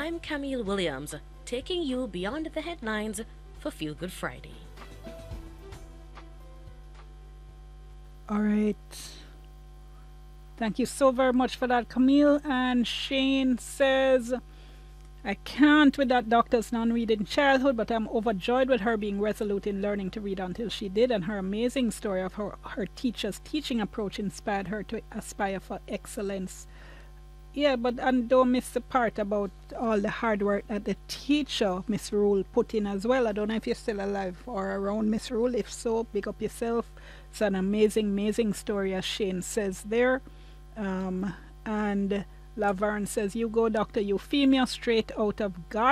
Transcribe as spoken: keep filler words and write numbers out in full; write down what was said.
I'm Camille Williams, taking you beyond the headlines for Feel Good Friday. All right. Thank you so very much for that, Camille. And Shane says, I can't with that doctor's non-read in childhood, but I'm overjoyed with her being resolute in learning to read until she did, and her amazing story of her, her teacher's teaching approach inspired her to aspire for excellence. Yeah, but and don't miss the part about all the hard work that the teacher, Miss Rule, put in as well. I don't know if you're still alive or around, Miss Rule. If so, pick up yourself. It's an amazing, amazing story, as Shane says there. Um, and Laverne says, you go, doctor, you female, straight out of God.